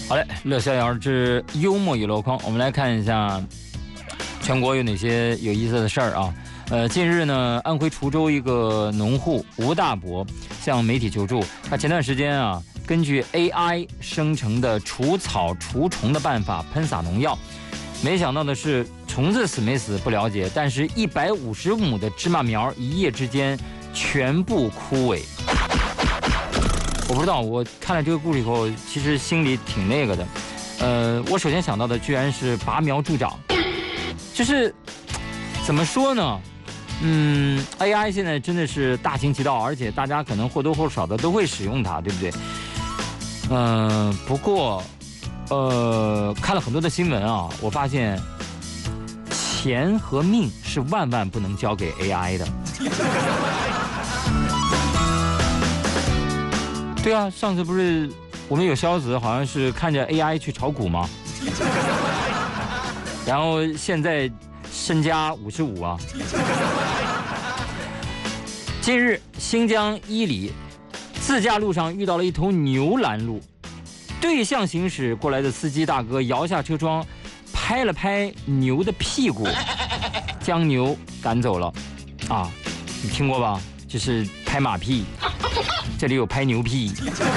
好嘞，乐逍遥之幽默与箩筐，我们来看一下全国有哪些有意思的事儿啊。近日呢，安徽滁州一个农户吴大伯向媒体求助，他前段时间啊，根据 AI 生成的除草除虫的办法喷洒农药，没想到的是虫子死没死不了解，但是150亩的芝麻苗一夜之间全部枯萎。我不知道，我看了这个故事以后，其实心里挺那个的。我首先想到的居然是拔苗助长，就是怎么说呢？AI 现在真的是大行其道，而且大家可能或多或少的都会使用它，对不对？不过看了很多的新闻啊，我发现钱和命是万万不能交给 AI 的。对啊，上次不是我们有消息，好像是看着 AI 去炒股吗？然后现在身家55啊。近日，新疆伊犁自驾路上遇到了一头牛拦路，对向行驶过来的司机大哥摇下车窗，拍了拍牛的屁股，将牛赶走了。啊，你听过吧？就是拍马屁。这里有拍牛屁。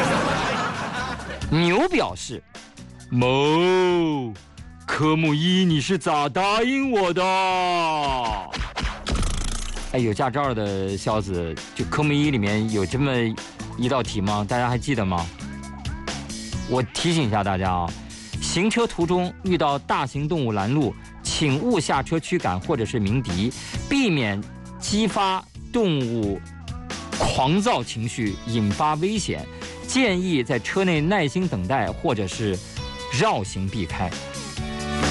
牛表示：“某，科目1你是咋答应我的？”哎，有驾照的小子，就科目1里面有这么一道题吗？大家还记得吗？我提醒一下大家啊，行车途中遇到大型动物拦路，请勿下车驱赶或者是鸣笛，避免激发动物狂躁情绪，引发危险。建议在车内耐心等待，或者是绕行避开。